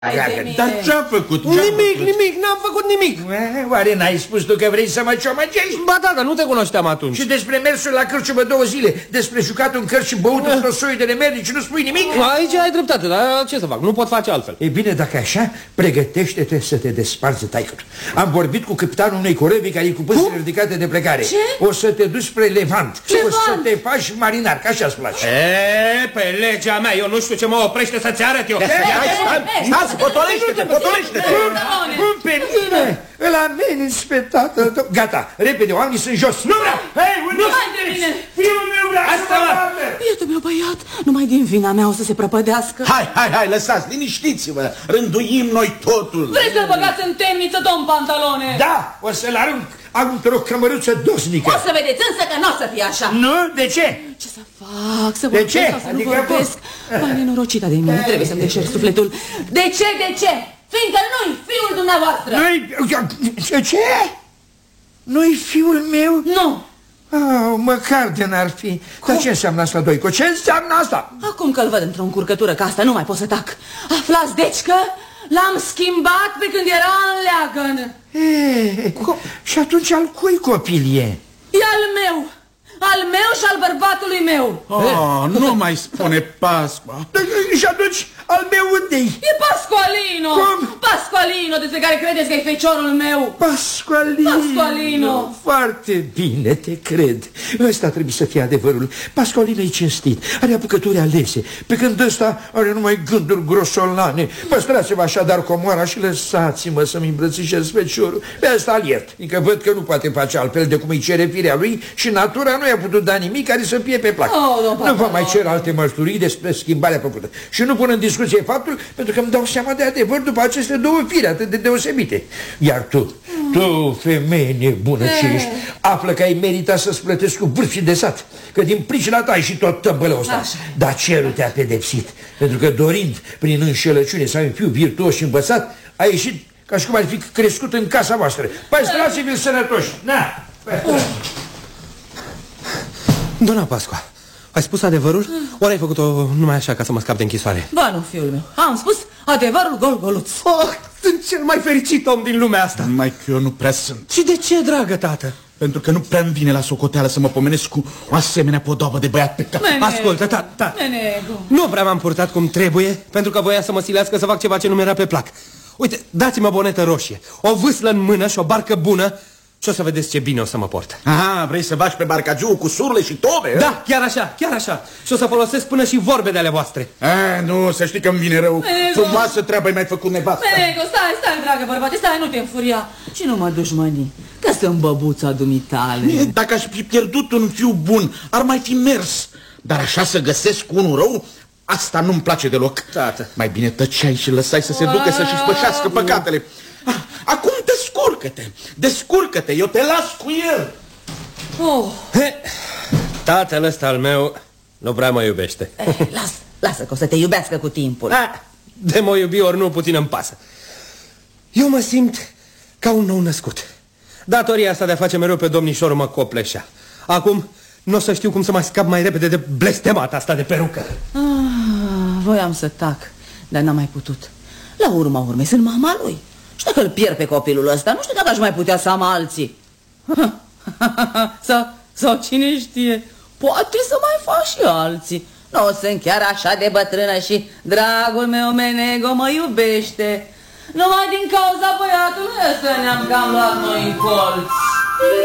Dar ce-a făcut? Nimic, n-am făcut nimic. Oare n-ai spus tu că vrei să mă ciomăgești? Ba da, dar nu te cunoșteam atunci. Și despre mersul la cârciumă 2 zile, despre jucatul în cărți și băutul într-o soiul de nemernici, nu spui nimic? Aici ai dreptate, dar ce să fac? Nu pot face altfel. E bine, dacă așa, pregătește-te să te desparți, taică. Am vorbit cu capitanul unei corăbii care e cu păsările ridicate de plecare. Ce? O să te duci spre Levant. O să te faci marinar, ca așa-ți place. Pe legea mea, eu nu știu ce mă oprește să-ți arăt eu. Stați, potolește-te, potolește-te! Cum pe mine? Îl ameninți pe tatăl tău. Gata, repede, oamenii sunt jos. Nu vreau! Hei, nu! Fiul meu vrea să mă bată! Bietul meu băiat, numai din vina mea o să se prăpădească. Hai, lăsați, liniștiți-vă. Rânduim noi totul. Vreți să-l băgați în temniță, domn Pantalone? Da, o să-l arunc. Am într-o cămăruță dosnică. O să vedeți însă că nu o să fie așa. Nu? De ce? Ce să fac? Să de vorbesc ce? sau să Adică nu vorbesc? Vai, nenorocita de mine, trebuie să-mi deșer sufletul. De ce? Fiindcă nu-i fiul dumneavoastră. Ce? Nu-i fiul meu? Nu. Măcar de n-ar fi. Dar ce înseamnă asta, Doico? Ce înseamnă asta? Acum că-l văd într-o încurcătură ca asta, nu mai pot să tac. Aflați, deci că l-am schimbat pe când era în leagăn. Și atunci al cui copil e? E al meu. Al meu și al bărbatului meu. Nu mai spune Pascua. Și atunci al meu unde-i? E Pasqualino. Cum? Pasqualino, despre care credeți că e feciorul meu. Pasqualino. Foarte bine, te cred. Ăsta trebuie să fie adevărul. Pasqualino e cinstit, are apucături alese, pe când ăsta are numai gânduri grosolane. Păstrați-vă așadar comoara și lăsați-mă să-mi îmbrățișez feciorul. Pe ăsta îl iert, adică văd că nu poate face altfel de cum îi cere firea lui și natura nu i-a putut da nimic care să fie pe plac. Nu vă mai cer alte mărturii despre schimbarea făcută. Și nu pun în discuție faptul, pentru că îmi dau seama de adevăr după aceste două fire atât de deosebite. Iar tu, femeie nebună ce ești, află că ai meritat să-ți plătesc cu vârfii de sat, că din pricina ta ai și tot tămbălăul ăsta. Dar cerul te-a pedepsit, pentru că dorind prin înșelăciune să ai un fiu virtuos și învățat, ai ieșit ca și cum ar fi crescut în casa voastră. Păstrați-vi-l sănătoși. Na! Dona Pascua, ai spus adevărul? Ori ai făcut-o numai așa ca să mă scap de închisoare? Ba nu, fiul meu, am spus adevărul gol-goluț. Sunt cel mai fericit om din lumea asta. Numai că eu nu prea sunt. Și de ce, dragă tată? Pentru că nu prea-mi vine la socoteală să mă pomenesc cu o asemenea podobă de băiat pe cap. Ascultă, tată, nu prea m-am purtat cum trebuie, pentru că voia să mă silească să fac ceva ce nu mi-era pe plac. Uite, dați-mă o bonetă roșie, o vâslă în mână și o barcă bună și o să vedeți ce bine o să mă port. Aha, vrei să bași pe barcagiu cu surle și tobe? Da, chiar așa. Și o să folosesc până și vorbe de ale voastre. Nu, să știi că îmi vine rău. Frumoasă treabă-i mai făcut nevasta. Menego, stai, dragă bărbate, stai, nu te înfuria. Și nu mă dușmăni, că sunt băbuța dumitale. Dacă aș fi pierdut un fiu bun, ar mai fi mers. Dar așa să găsesc unul rău, asta nu-mi place deloc. Tată. Mai bine tăceai și lăsai să se ducă să-și spășească păcatele. Acum descurcă-te, eu te las cu el. Tatăl ăsta al meu nu prea mă iubește. Lasă că o să te iubească cu timpul. De mă iubi ori nu, puțin îmi pasă. Eu mă simt ca un nou născut. Datoria asta de a face mereu pe domnișor mă copleșea. Acum nu o să știu cum să mă scap mai repede de blestemata asta de perucă. Voiam să tac, dar n-am mai putut. La urma urmei sunt mama lui. Și dacă îl pierd pe copilul ăsta, nu știu dacă aș mai putea să am alții. Sau cine știe, poate să mai fac și alții. Nu sunt chiar așa de bătrână și dragul meu Menego mă iubește. Numai din cauza băiatului ăsta ne-am cam luat noi în colț.